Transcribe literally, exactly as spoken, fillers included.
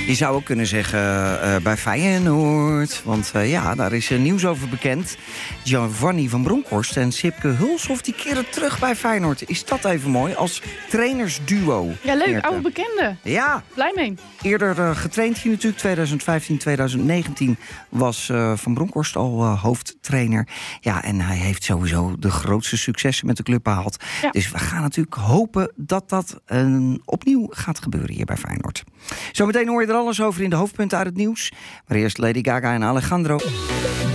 Je zou ook kunnen zeggen uh, bij Feyenoord. Want uh, ja, daar is uh, nieuws over bekend. Giovanni van Bronckhorst en Sipke Hulshoff die keren terug bij Feyenoord. Is dat even mooi? Als trainersduo. Ja, leuk. Meerte. Oude bekende. Ja. Blij mee. Eerder uh, getraind hier natuurlijk. twintig vijftien, twintig negentien was uh, Van Bronckhorst al uh, hoofdtrainer. Ja, en hij heeft sowieso de grootste successen met de club behaald. Ja. Dus we gaan natuurlijk hopen dat dat uh, opnieuw gaat gebeuren hier bij Feyenoord. Zometeen hoor je er alles over in de hoofdpunten uit het nieuws. Maar eerst Lady Gaga en Alejandro.